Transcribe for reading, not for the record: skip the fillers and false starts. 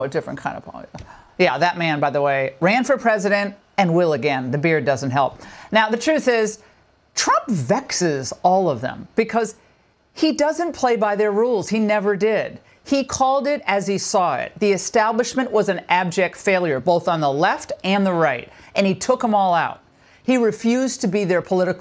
A different kind of politics. Yeah, that man, by the way, ran for president and will again. The beard doesn't help. Now, the truth is, Trump vexes all of them because he doesn't play by their rules. He never did. He called it as he saw it. The establishment was an abject failure, both on the left and the right, and he took them all out. He refused to be their political